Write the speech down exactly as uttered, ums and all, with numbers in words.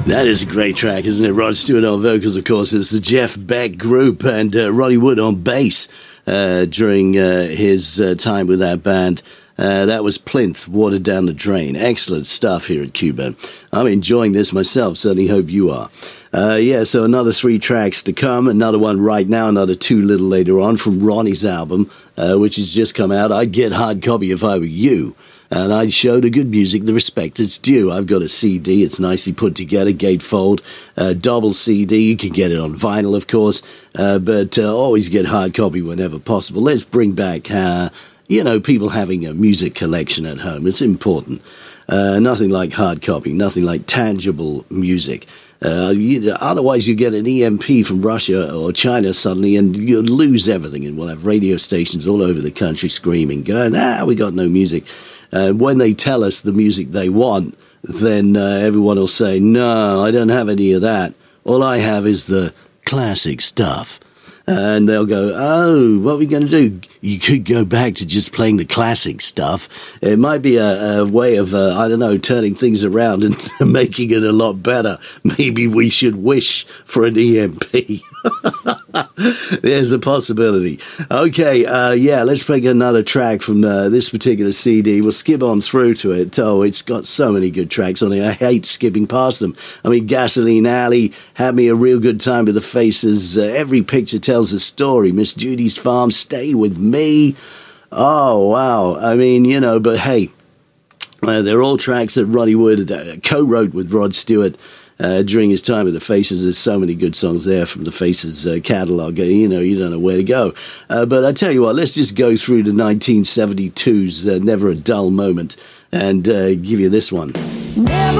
That is a great track, isn't it? Rod Stewart on vocals, of course. It's the Jeff Beck Group, and uh, Roddy Wood on bass uh, during uh, his uh, time with that band. Uh, that was Plinth, Water Down the Drain. Excellent stuff here at Cuba. I'm enjoying this myself, certainly hope you are. Uh, yeah, so another three tracks to come, another one right now, another two a little later on from Ronnie's album, uh, which has just come out. I'd get hard copy if I were you. And I show the good music the respect it's due. I've got a C D. It's nicely put together, gatefold, uh, double C D. You can get it on vinyl, of course, uh, but uh, always get hard copy whenever possible. Let's bring back, uh, you know, people having a music collection at home. It's important. Uh, nothing like hard copy, nothing like tangible music. Uh, you, otherwise, you get an E M P from Russia or China suddenly, and you lose everything. And we'll have radio stations all over the country screaming, going, ah, we got no music. And uh, when they tell us the music they want, then uh, everyone will say, no, I don't have any of that. All I have is the classic stuff. And they'll go, oh, what are we going to do? You could go back to just playing the classic stuff. It might be a, a way of, uh, I don't know, turning things around and making it a lot better. Maybe we should wish for an E M P. There's a possibility. Okay, uh, yeah, let's play another track from uh, this particular C D. We'll skip on through to it. Oh, it's got so many good tracks on it. I hate skipping past them. I mean, Gasoline Alley had me a real good time with the Faces. Uh, every picture tells a story. Miss Judy's Farm, Stay With Me. Oh, wow. I mean, you know, but hey, uh, they're all tracks that Roddy Wood uh, co-wrote with Rod Stewart. Uh, during his time with the Faces. There's so many good songs there from the Faces uh, catalogue. Uh, you know, you don't know where to go. Uh, but I tell you what, let's just go through the nineteen seventy-two's uh, Never a Dull Moment and uh, give you this one. Never